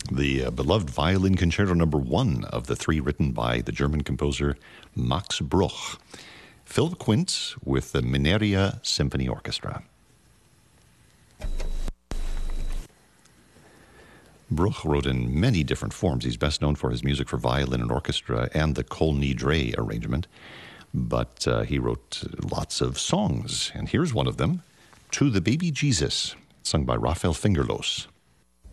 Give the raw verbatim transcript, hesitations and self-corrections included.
the uh, beloved Violin Concerto Number One of the three written by the German composer Max Bruch. Phil Quint with the Mineria Symphony Orchestra. Bruch wrote in many different forms. He's best known for his music for violin and orchestra and the Kol Nidre arrangement. But uh, he wrote lots of songs, and here's one of them, To the Baby Jesus, sung by Raphael Fingerlos.